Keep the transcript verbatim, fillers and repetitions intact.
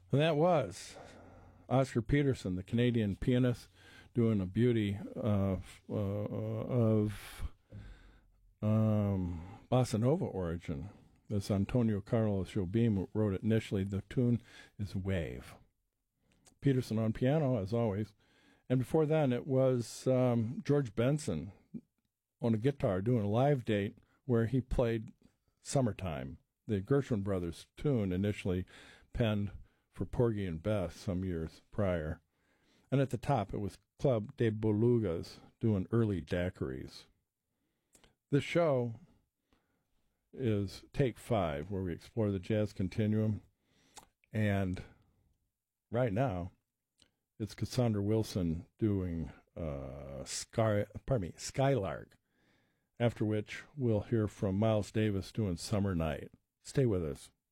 And that was Oscar Peterson, the Canadian pianist, doing a beauty of, uh, of um, bossa nova origin. This Antonio Carlos Jobim wrote it initially. The tune is Wave. Peterson on piano, as always. And before then, it was um, George Benson on a guitar doing a live date where he played Summertime, the Gershwin Brothers tune initially penned for Porgy and Bess some years prior. And at the top, it was Club de Belugas doing early daiquiris. This show is Take Five, where we explore the jazz continuum. And right now, it's Cassandra Wilson doing uh, Sky, pardon me, Skylark, after which we'll hear from Miles Davis doing Summer Night. Stay with us.